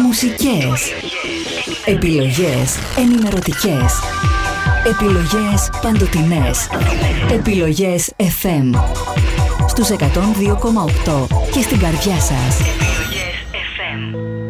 Μουσικές. Επιλογές ενημερωτικές. Επιλογές παντοτινές. Επιλογές FM. Στους 102,8 και στην καρδιά σας. Επιλογές FM.